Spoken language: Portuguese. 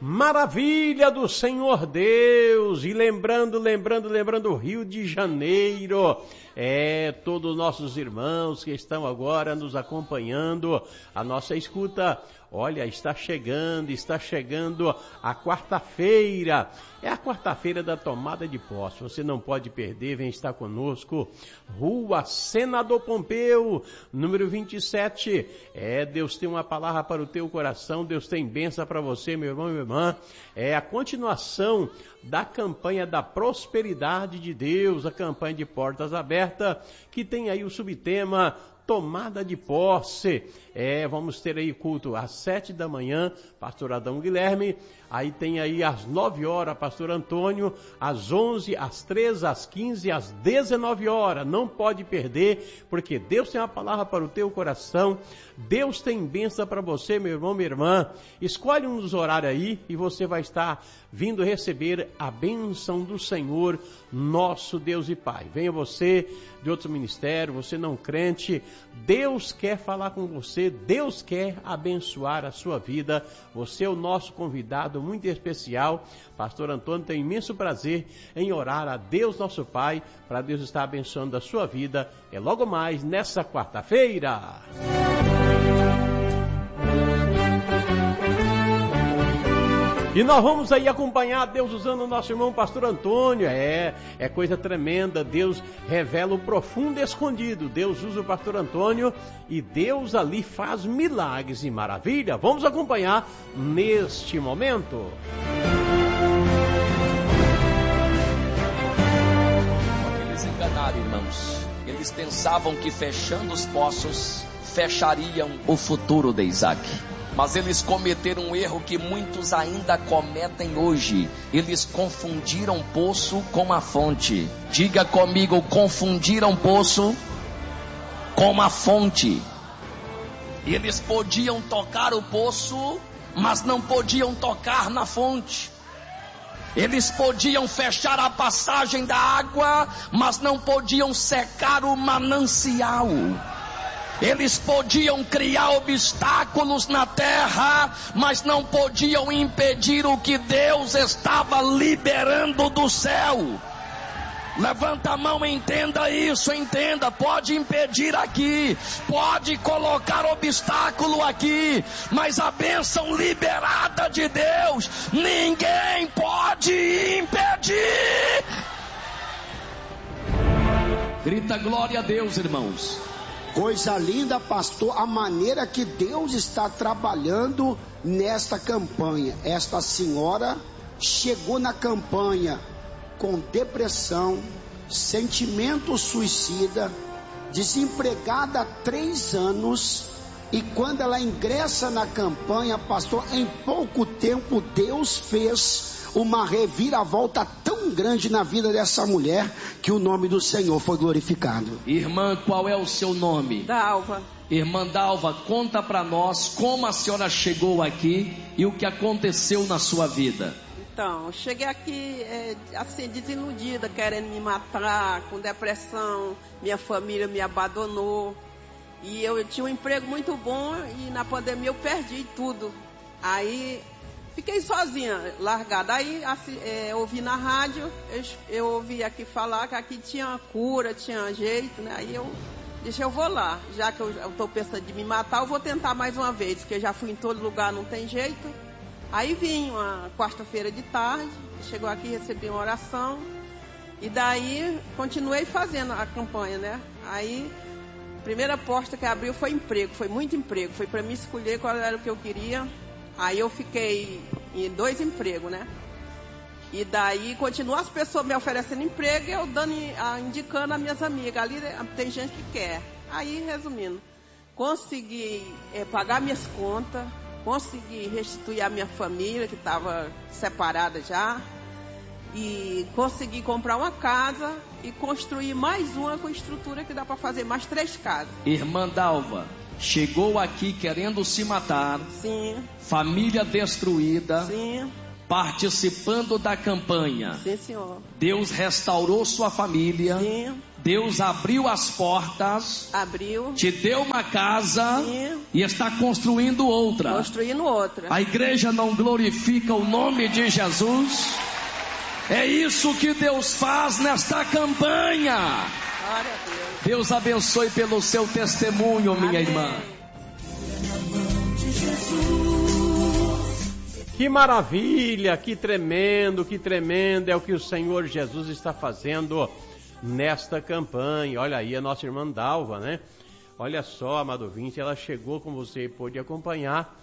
Maravilha do Senhor Deus! E lembrando o Rio de Janeiro, todos os nossos irmãos que estão agora nos acompanhando, a nossa escuta, olha, está chegando a quarta-feira, é a quarta-feira da tomada de posse, você não pode perder, vem estar conosco, Rua Senador Pompeu, número 27, Deus tem uma palavra para o teu coração, Deus tem bênção para você, meu irmão e minha irmã, é a continuação da campanha da prosperidade de Deus, a campanha de portas abertas, que tem aí o subtema tomada de posse. Vamos ter aí culto às 7 da manhã, pastor Adão Guilherme, aí tem aí às 9 horas, pastor Antônio, às 11, às 13, às 15, às 19 horas, não pode perder, porque Deus tem uma palavra para o teu coração, Deus tem bênção para você, meu irmão, minha irmã, escolhe um dos horários aí e você vai estar vindo receber a bênção do Senhor, nosso Deus e Pai. Venha você de outro ministério, você não crente, Deus quer falar com você, Deus quer abençoar a sua vida, você é o nosso convidado muito especial, pastor Antônio tem imenso prazer em orar a Deus nosso Pai, para Deus estar abençoando a sua vida, logo mais nessa quarta-feira. E nós vamos aí acompanhar Deus usando o nosso irmão pastor Antônio, é coisa tremenda, Deus revela o profundo escondido, Deus usa o pastor Antônio e Deus ali faz milagres e maravilha, vamos acompanhar neste momento. Eles enganaram, irmãos, eles pensavam que fechando os poços, fechariam o futuro de Isaac. Mas eles cometeram um erro que muitos ainda cometem hoje. Eles confundiram poço com a fonte. Diga comigo, confundiram poço com a fonte. Eles podiam tocar o poço, mas não podiam tocar na fonte. Eles podiam fechar a passagem da água, mas não podiam secar o manancial. Eles podiam criar obstáculos na terra, mas não podiam impedir o que Deus estava liberando do céu. Levanta a mão, entenda isso, entenda. Pode impedir aqui, pode colocar obstáculo aqui, mas a bênção liberada de Deus, ninguém pode impedir. Grita glória a Deus, irmãos. Coisa linda, pastor, a maneira que Deus está trabalhando nesta campanha. Esta senhora chegou na campanha com depressão, sentimento suicida, desempregada há 3 anos. E quando ela ingressa na campanha, pastor, em pouco tempo Deus fez uma reviravolta tão grande na vida dessa mulher, que o nome do Senhor foi glorificado. Irmã, qual é o seu nome? Dalva. Irmã Dalva, conta para nós como a senhora chegou aqui e o que aconteceu na sua vida. Então, eu cheguei aqui assim, desiludida, querendo me matar, com depressão, minha família me abandonou, e eu tinha um emprego muito bom, e na pandemia eu perdi tudo, aí fiquei sozinha, largada. Aí ouvi na rádio, eu ouvi aqui falar que aqui tinha cura, tinha jeito, né? Aí eu disse, eu vou lá, já que eu estou pensando de me matar, eu vou tentar mais uma vez, porque eu já fui em todo lugar, não tem jeito. Aí vim uma quarta-feira de tarde, chegou aqui, recebi uma oração, e daí continuei fazendo a campanha, né? Aí, a primeira porta que abriu foi emprego, foi muito emprego, foi para mim escolher qual era o que eu queria. Aí eu fiquei em 2 empregos, né? E daí continuam as pessoas me oferecendo emprego e eu indicando as minhas amigas. Ali tem gente que quer. Aí, resumindo, consegui pagar minhas contas, consegui restituir a minha família, que estava separada já, e consegui comprar uma casa e construir mais uma com estrutura que dá para fazer mais 3 casas. Irmã Dalva, chegou aqui querendo se matar. Sim. Família destruída. Sim. participando da campanha. Sim, senhor. Deus restaurou sua família. Sim. Deus abriu as portas. Abriu. Te deu uma casa. Sim. E está construindo outra. Construindo outra. A igreja não glorifica o nome de Jesus. É isso que Deus faz nesta campanha. Glória a Deus. Deus abençoe pelo seu testemunho, minha Amém. irmã. Que maravilha, que tremendo é o que o Senhor Jesus está fazendo nesta campanha. Olha aí a nossa irmã Dalva, né? Olha só, amado ouvinte, ela chegou, como você pôde acompanhar,